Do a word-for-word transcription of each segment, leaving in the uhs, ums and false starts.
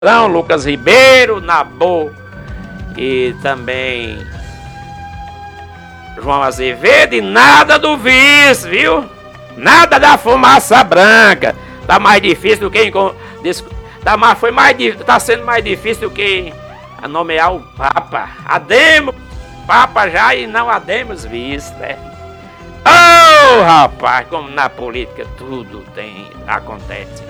Lucas Ribeiro, Nabô e também João Azevedo, e nada do vice, viu? Nada da fumaça branca. Tá mais difícil do que tá, mais, foi mais, tá sendo mais difícil do que nomear o Papa. Ademos Papa já e não ademos vice, né? Oh, rapaz, como na política tudo tem, acontece.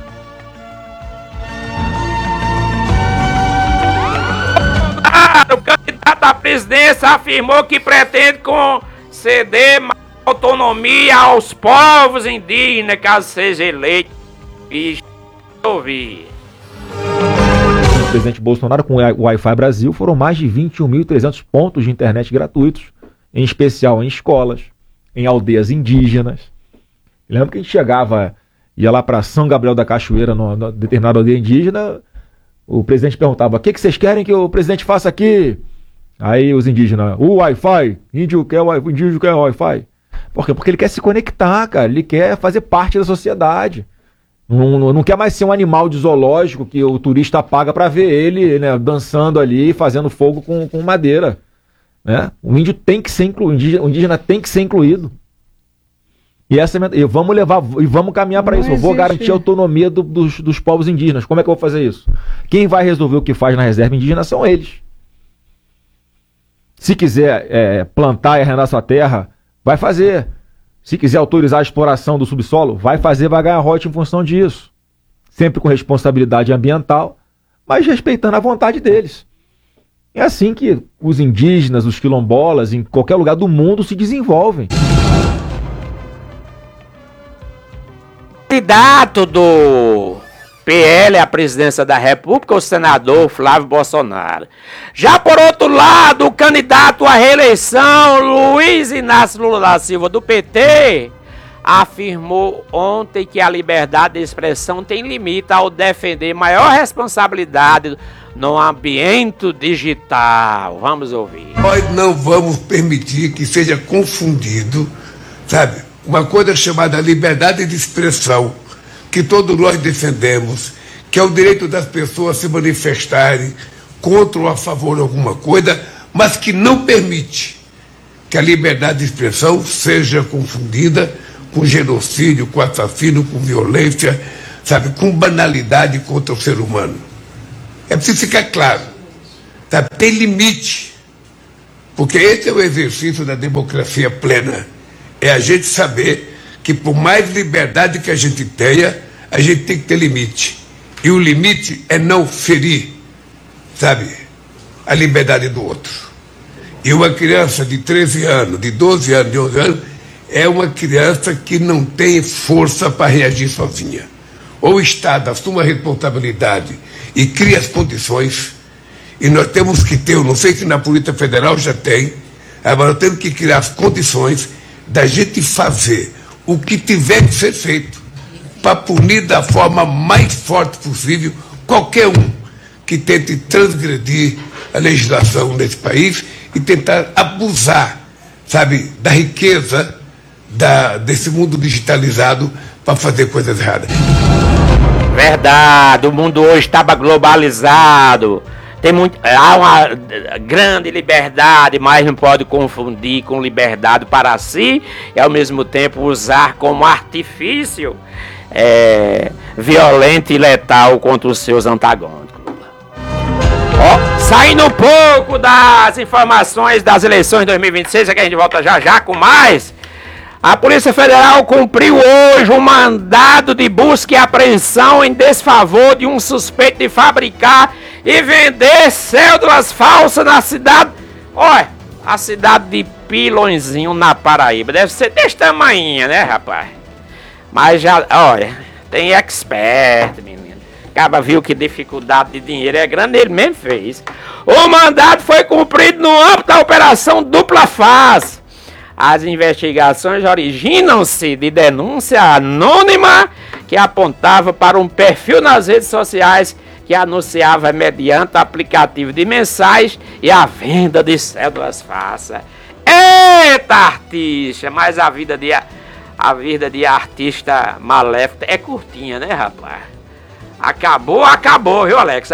O candidato à presidência afirmou que pretende conceder mais autonomia aos povos indígenas caso seja eleito. E ouvir. O presidente Bolsonaro, com o Wi-Fi Brasil, foram mais de vinte e um mil e trezentos pontos de internet gratuitos, em especial em escolas, em aldeias indígenas. Lembra que a gente chegava, ia lá para São Gabriel da Cachoeira, numa determinada aldeia indígena, o presidente perguntava: o que, que vocês querem que o presidente faça aqui? Aí os indígenas: o Wi-Fi, índio quer o Wi-Fi, indígena quer o Wi-Fi. Por quê? Porque ele quer se conectar, cara, ele quer fazer parte da sociedade. Não, não, não quer mais ser um animal de zoológico que o turista paga para ver ele, né, dançando ali, fazendo fogo com, com madeira. Né? O índio tem que ser incluído, o indígena tem que ser incluído. E, essa, e vamos levar, e vamos caminhar para isso. Eu vou garantir a autonomia do, dos, dos povos indígenas. Como é que eu vou fazer isso? Quem vai resolver o que faz na reserva indígena são eles. Se quiser é, plantar e arrendar sua terra, vai fazer. Se quiser autorizar a exploração do subsolo, vai fazer, vai ganhar royalties em função disso. Sempre com responsabilidade ambiental, mas respeitando a vontade deles. É assim que os indígenas, os quilombolas, em qualquer lugar do mundo se desenvolvem. Candidato do P L à presidência da República, o senador Flávio Bolsonaro. Já por outro lado, o candidato à reeleição, Luiz Inácio Lula da Silva, do P T, afirmou ontem que a liberdade de expressão tem limite ao defender maior responsabilidade no ambiente digital. Vamos ouvir. Nós não vamos permitir que seja confundido, sabe, uma coisa chamada liberdade de expressão, que todos nós defendemos, que é o direito das pessoas se manifestarem contra ou a favor de alguma coisa, mas que não permite que a liberdade de expressão seja confundida com genocídio, com assassino, com violência, sabe, com banalidade contra o ser humano. É preciso ficar claro, sabe, tem limite, porque esse é o exercício da democracia plena. É a gente saber que por mais liberdade que a gente tenha, a gente tem que ter limite. E o limite é não ferir, sabe, a liberdade do outro. E uma criança de treze anos, de doze anos, de onze anos, é uma criança que não tem força para reagir sozinha. Ou o Estado assume a responsabilidade e cria as condições, e nós temos que ter, eu não sei se na Polícia Federal já tem, mas nós temos que criar as condições da gente fazer o que tiver que ser feito para punir da forma mais forte possível qualquer um que tente transgredir a legislação nesse país e tentar abusar, sabe, da riqueza da, desse mundo digitalizado para fazer coisas erradas. Verdade, o mundo hoje estava globalizado. Tem muito, há uma grande liberdade, mas não pode confundir com liberdade para si e ao mesmo tempo usar como artifício é, violento e letal contra os seus antagônicos. Ó, saindo um pouco das informações das eleições de dois mil e vinte e seis, é que a gente volta já já com mais. A Polícia Federal cumpriu hoje um mandado de busca e apreensão em desfavor de um suspeito de fabricar e vender cédulas falsas na cidade, olha, a cidade de Pilõezinho, na Paraíba. Deve ser desse tamanho, né, rapaz? Mas já, olha, tem expert, menino. Acaba viu que dificuldade de dinheiro é grande, ele mesmo fez. O mandado foi cumprido no âmbito da operação Dupla Face. As investigações originam-se de denúncia anônima que apontava para um perfil nas redes sociais que anunciava mediante aplicativo de mensagem e a venda de cédulas falsas. Eita, artista! Mas a vida de, a vida de artista maléfico é curtinha, né, rapaz? Acabou, acabou, viu, Alex?